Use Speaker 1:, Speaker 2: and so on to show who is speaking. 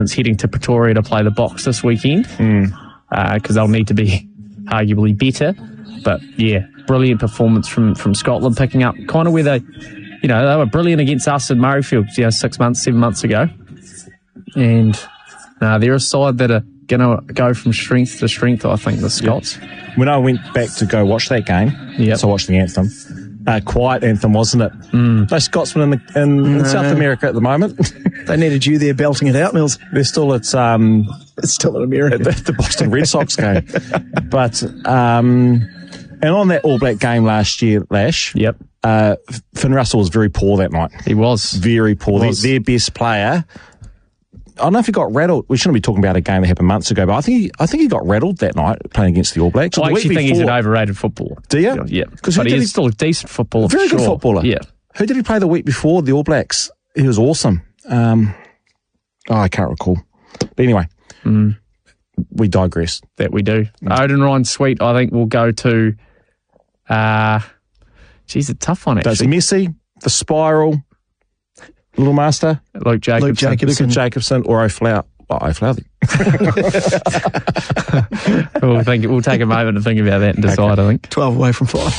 Speaker 1: It's heading to Pretoria to play the Box this weekend because they'll need to be arguably better. But yeah, brilliant performance from Scotland, picking up kind of where they were brilliant against us in Murrayfield 7 months ago. And they're a side that are going to go from strength to strength, I think, the Scots.
Speaker 2: Yeah. When I went back to go watch that game, so I watched the anthem. Quiet anthem, wasn't it? No Scotsmen in South America at the moment.
Speaker 3: They needed you there belting it out, Mills.
Speaker 2: They're still
Speaker 3: it's still in America.
Speaker 2: The Boston Red Sox game. But and on that All Black game last year, Lash.
Speaker 1: Yep.
Speaker 2: Finn Russell was very poor that night.
Speaker 1: He was
Speaker 2: very poor. Their best player. I don't know if he got rattled. We shouldn't be talking about a game that happened months ago, but I think he got rattled that night playing against the All Blacks.
Speaker 1: I actually think he's an overrated footballer.
Speaker 2: Do you?
Speaker 1: Yeah. But he is still a decent footballer.
Speaker 2: Very good footballer.
Speaker 1: Yeah.
Speaker 2: Who did he play the week before the All Blacks? He was awesome. I can't recall. But anyway, we digress.
Speaker 1: That we do. Odin Ryan Sweet, I think, will go to... a tough one, actually.
Speaker 2: Does Messi, the Spiral... Little Master?
Speaker 1: Luke
Speaker 2: Jacobson or O'Flower. O'Flower.
Speaker 1: We'll take a moment to think about that and decide, I think.
Speaker 3: 12 away from 5.